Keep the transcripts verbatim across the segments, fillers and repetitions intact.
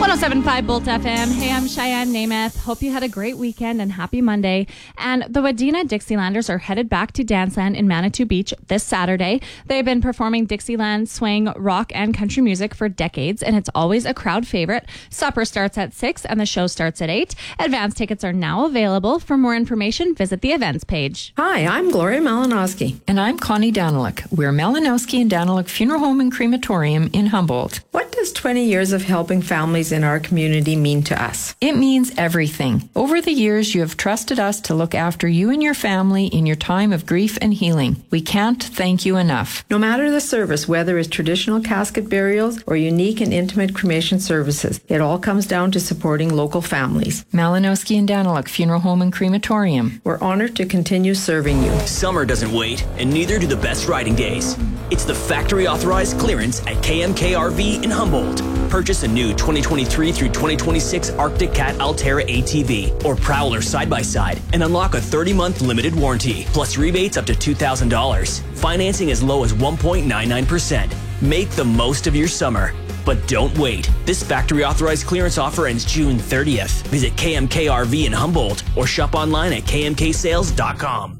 one oh seven point five Bolt F M. Hey, I'm Cheyenne Namath. Hope you had a great weekend and happy Monday. And the Wadena Dixielanders are headed back to Danceland in Manitou Beach this Saturday. They've been performing Dixieland, swing, rock, and country music for decades, and it's always a crowd favorite. Supper starts at six and the show starts at eight. Advance tickets are now available. For more information, visit the events page. Hi, I'm Gloria Malinowski. And I'm Connie Daniluk. We're Malinowski and Daniluk Funeral Home and Crematorium in Humboldt. What does twenty years of helping families in our community mean to us? It means everything. Over the years, you have trusted us to look after you and your family in your time of grief and healing. We can't thank you enough. No matter the service, whether it's traditional casket burials or unique and intimate cremation services, it all comes down to supporting local families. Malinowski and Daniluk Funeral Home and Crematorium. We're honored to continue serving you. Summer doesn't wait, and neither do the best riding days. It's the factory authorized clearance at K M K R V in Humboldt. Purchase a new twenty twenty-three through twenty twenty-six Arctic Cat Altera A T V or Prowler side-by-side and unlock a thirty-month limited warranty, plus rebates up to two thousand dollars. Financing as low as one point nine nine percent. Make the most of your summer. But don't wait. This factory authorized clearance offer ends June thirtieth. Visit K M K R V in Humboldt or shop online at K M K sales dot com.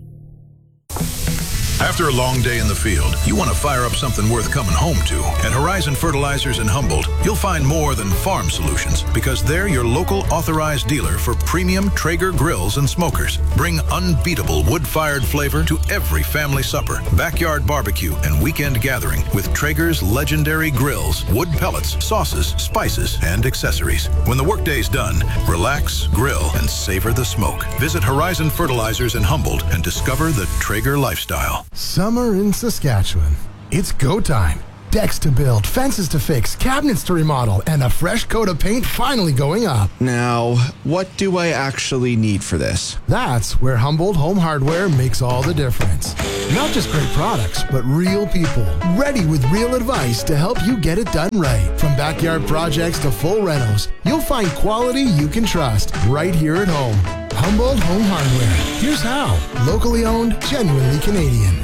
After a long day in the field, you want to fire up something worth coming home to. At Horizon Fertilizers in Humboldt, you'll find more than farm solutions because they're your local authorized dealer for premium Traeger grills and smokers. Bring unbeatable wood-fired flavor to every family supper, backyard barbecue, and weekend gathering with Traeger's legendary grills, wood pellets, sauces, spices, and accessories. When the workday's done, relax, grill, and savor the smoke. Visit Horizon Fertilizers in Humboldt and discover the Traeger lifestyle. Summer in Saskatchewan. It's go time. Decks to build, fences to fix, cabinets to remodel, and a fresh coat of paint finally going up. Now, what do I actually need for this? That's where Humboldt Home Hardware makes all the difference. Not just great products, but real people, ready with real advice to help you get it done right. From backyard projects to full renos, you'll find quality you can trust right here at home. Humboldt Home Hardware. Here's how. Locally owned, genuinely Canadian.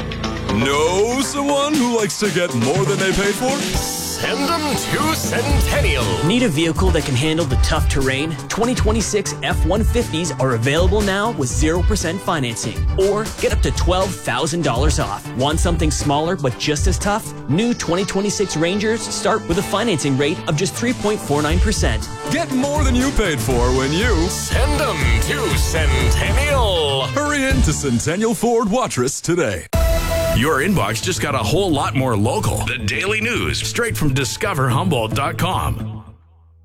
Know someone who likes to get more than they paid for? Send them to Centennial. Need a vehicle that can handle the tough terrain? twenty twenty-six F one fifties are available now with zero percent financing. Or get up to twelve thousand dollars off. Want something smaller but just as tough? New twenty twenty-six Rangers start with a financing rate of just three point four nine percent. Get more than you paid for when you send them to Centennial. Hurry into Centennial Ford Watrous today. Your inbox just got a whole lot more local. The Daily News, straight from discover humboldt dot com.